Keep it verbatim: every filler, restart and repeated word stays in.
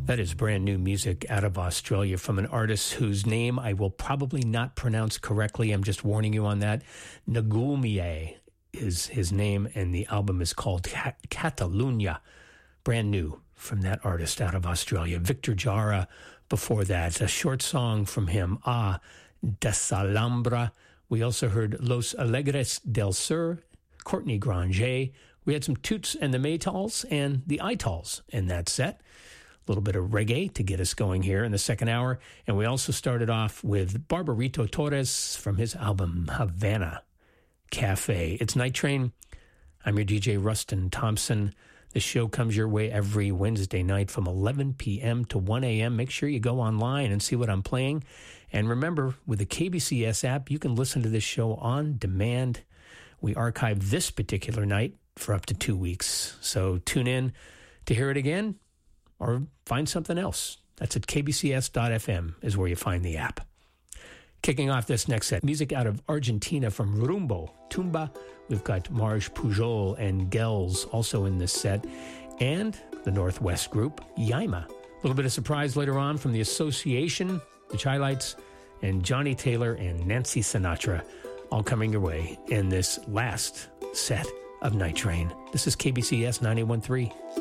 That is brand new music out of Australia from an artist whose name I will probably not pronounce correctly. I'm just warning you on that. Ngulmie is his name, and the album is called Catalunya. Brand new from that artist out of Australia. Victor Jara before that. A short song from him, Ah, Desalambra. We also heard Los Alegres del Sur, Courtney Granger. We had some Toots and the Maytals and the Itals in that set. A little bit of reggae to get us going here in the second hour. And we also started off with Barbarito Torres from his album Havana Cafe. It's Night Train. I'm your D J Rustin Thompson. The show comes your way every Wednesday night from eleven p.m. to one a.m. Make sure you go online and see what I'm playing. And remember, with the K B C S app, you can listen to this show on demand. We archive this particular night for up to two weeks. So tune in to hear it again or find something else. That's at k b c s dot f m is where you find the app. Kicking off this next set, music out of Argentina from Rumbo, Tumba. We've got Marge Pujol and Gels also in this set, and the Northwest group, Yaima. A little bit of surprise later on from the Association, the Chi-Lites, and Johnny Taylor and Nancy Sinatra, all coming your way in this last set of Night Train. This is K B C S ninety-one point three.